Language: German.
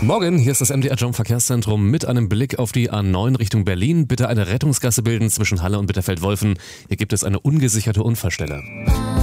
Morgen, hier ist das MDR Jump Verkehrszentrum mit einem Blick auf die A9 Richtung Berlin. Bitte eine Rettungsgasse bilden zwischen Halle und Bitterfeld-Wolfen. Hier gibt es eine ungesicherte Unfallstelle.